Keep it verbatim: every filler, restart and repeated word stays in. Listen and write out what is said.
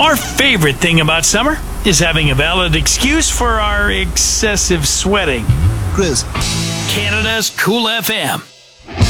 Our favorite thing about summer is having a valid excuse for our excessive sweating. Chris. Canada's Cool F M.